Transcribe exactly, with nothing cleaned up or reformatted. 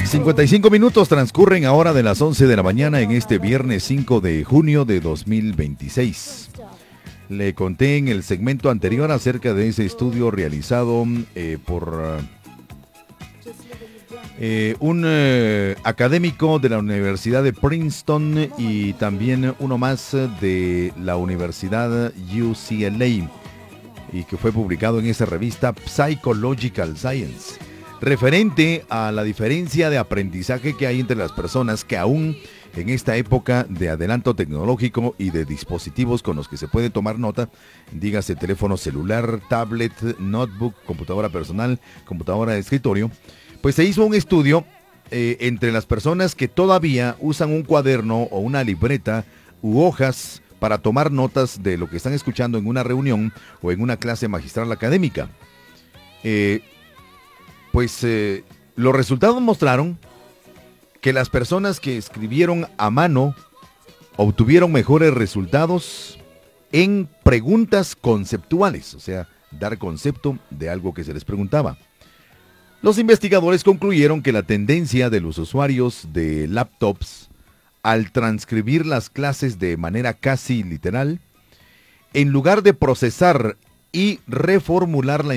cincuenta y cinco minutos transcurren ahora de las once de la mañana en este viernes cinco de junio de dos mil veintiséis. Le conté en el segmento anterior acerca de ese estudio realizado eh, por eh, un eh, académico de la Universidad de Princeton y también uno más de la Universidad U C L A, y que fue publicado en esa revista Psychological Science, referente a la diferencia de aprendizaje que hay entre las personas que aún en esta época de adelanto tecnológico y de dispositivos con los que se puede tomar nota, dígase teléfono celular, tablet, notebook, computadora personal, computadora de escritorio, pues se hizo un estudio eh, entre las personas que todavía usan un cuaderno o una libreta u hojas para tomar notas de lo que están escuchando en una reunión o en una clase magistral académica. Eh, Pues eh, los resultados mostraron que las personas que escribieron a mano obtuvieron mejores resultados en preguntas conceptuales, o sea, dar concepto de algo que se les preguntaba. Los investigadores concluyeron que la tendencia de los usuarios de laptops al transcribir las clases de manera casi literal, en lugar de procesar y reformular la